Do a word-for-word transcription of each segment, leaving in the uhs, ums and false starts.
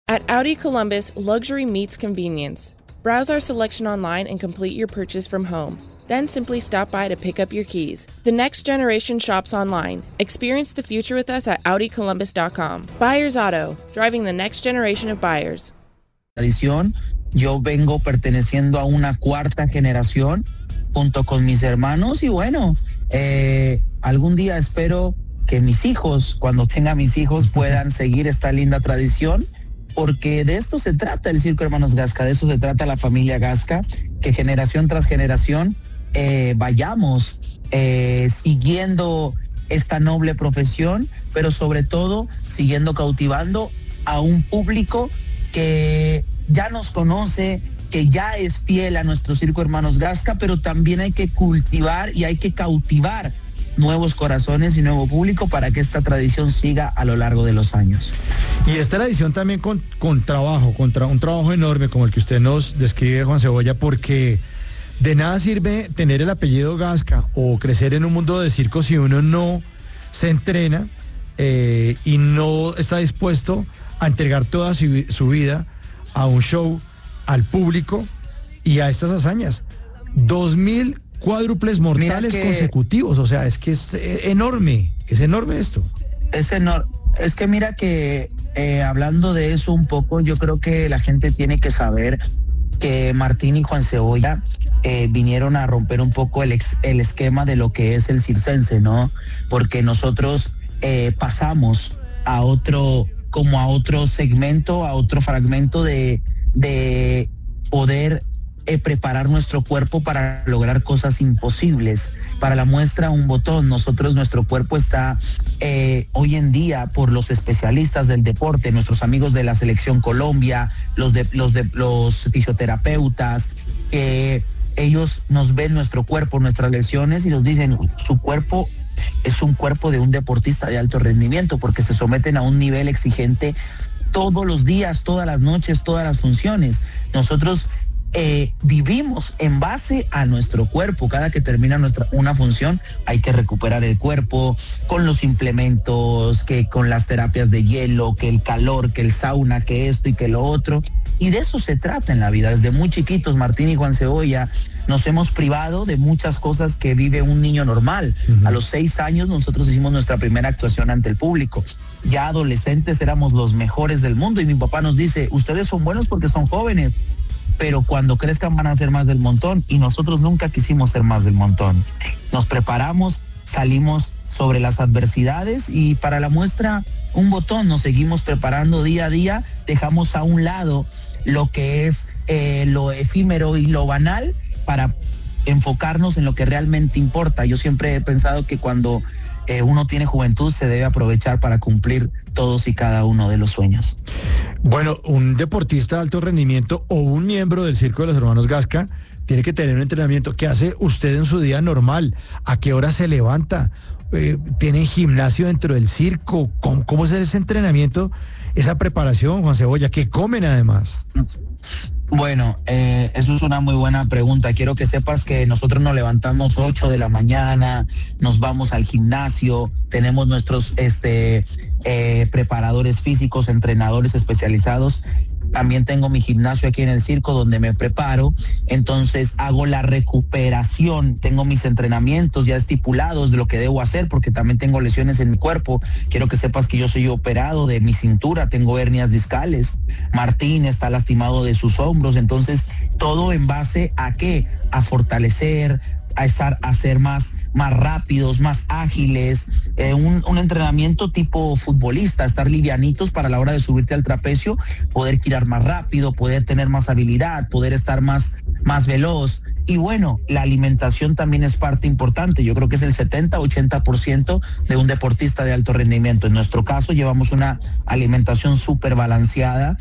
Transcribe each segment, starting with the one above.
At Audi Columbus, luxury meets convenience. Browse our selection online and complete your purchase from home. Then simply stop by to pick up your keys. The next generation shops online. Experience the future with us at Audi Columbus dot com. Buyers Auto, driving the next generation of buyers. Tradición, yo vengo perteneciendo a una cuarta generación junto con mis hermanos y bueno, eh, algún día espero que mis hijos, cuando tenga mis hijos, puedan seguir esta linda tradición, porque de esto se trata el Circo Hermanos Gasca, de eso se trata la familia Gasca, que generación tras generación eh, vayamos eh, siguiendo esta noble profesión, pero sobre todo siguiendo cautivando a un público que ya nos conoce, que ya es fiel a nuestro Circo Hermanos Gasca, pero también hay que cultivar y hay que cautivar nuevos corazones y nuevo público para que esta tradición siga a lo largo de los años. Y esta tradición también con, con trabajo, contra un trabajo enorme como el que usted nos describe, Juan Cebolla, porque de nada sirve tener el apellido Gasca o crecer en un mundo de circo si uno no se entrena eh, y no está dispuesto a entregar toda su, su vida a un show, al público y a estas hazañas. Dos mil cuádruples mortales que, consecutivos, o sea, es que es enorme, es enorme esto. Es enorme, es que mira que eh, hablando de eso un poco, yo creo que la gente tiene que saber que Martín y Juan Cebolla eh, vinieron a romper un poco el, ex, el esquema de lo que es el circense, ¿no? Porque nosotros eh, pasamos a otro, como a otro segmento, a otro fragmento de, de poder Eh, preparar nuestro cuerpo para lograr cosas imposibles. Para la muestra, un botón. Nosotros, nuestro cuerpo está eh, hoy en día por los especialistas del deporte, nuestros amigos de la Selección Colombia, los de los de los fisioterapeutas, que eh, ellos nos ven nuestro cuerpo, nuestras lesiones y nos dicen, su cuerpo es un cuerpo de un deportista de alto rendimiento, porque se someten a un nivel exigente todos los días, todas las noches, todas las funciones. Nosotros Eh, vivimos en base a nuestro cuerpo. Cada que termina nuestra una función hay que recuperar el cuerpo con los implementos, que con las terapias de hielo, que el calor, que el sauna, que esto y que lo otro. Y de eso se trata en la vida. Desde muy chiquitos, Martín y Juan Cebolla, nos hemos privado de muchas cosas que vive un niño normal. Uh-huh. A los seis años nosotros hicimos nuestra primera actuación ante el público. Ya adolescentes éramos los mejores del mundo y mi papá nos dice, ustedes son buenos porque son jóvenes, pero cuando crezcan van a ser más del montón, y nosotros nunca quisimos ser más del montón. Nos preparamos, salimos sobre las adversidades y para la muestra un botón, nos seguimos preparando día a día, dejamos a un lado lo que es eh, lo efímero y lo banal para enfocarnos en lo que realmente importa. Yo siempre he pensado que cuando eh, uno tiene juventud se debe aprovechar para cumplir todos y cada uno de los sueños. Bueno, un deportista de alto rendimiento o un miembro del Circo de los Hermanos Gasca tiene que tener un entrenamiento. ¿Qué hace usted en su día normal? ¿A qué hora se levanta? Eh, ¿Tiene gimnasio dentro del circo? ¿Cómo, cómo es ese entrenamiento, esa preparación, Juan Cebolla? ¿Qué comen además? Bueno, eh, eso es una muy buena pregunta. Quiero que sepas que nosotros nos levantamos ocho de la mañana, nos vamos al gimnasio, tenemos nuestros este, eh, preparadores físicos, entrenadores especializados. También tengo mi gimnasio aquí en el circo donde me preparo, entonces hago la recuperación, tengo mis entrenamientos ya estipulados de lo que debo hacer porque también tengo lesiones en mi cuerpo. Quiero que sepas que yo soy operado de mi cintura, tengo hernias discales, Martín está lastimado de sus hombros, entonces todo en base a qué, a fortalecer, a estar, a ser más, más rápidos, más ágiles, eh, un, un entrenamiento tipo futbolista, estar livianitos para la hora de subirte al trapecio, poder girar más rápido, poder tener más habilidad, poder estar más, más veloz. Y bueno, la alimentación también es parte importante. Yo creo que es el setenta, ochenta por ciento de un deportista de alto rendimiento. En nuestro caso llevamos una alimentación súper balanceada,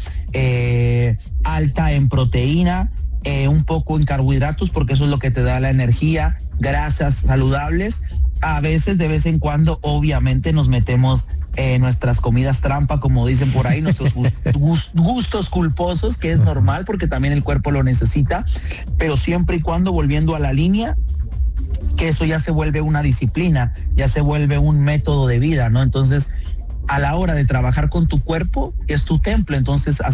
eh, alta en proteína, Eh, un poco en carbohidratos porque eso es lo que te da la energía, grasas saludables. A veces, de vez en cuando, obviamente nos metemos eh, nuestras comidas trampa, como dicen por ahí, nuestros gust- gustos culposos, que es normal porque también el cuerpo lo necesita, pero siempre y cuando volviendo a la línea, que eso ya se vuelve una disciplina, ya se vuelve un método de vida, ¿no? Entonces, a la hora de trabajar con tu cuerpo, es tu templo, entonces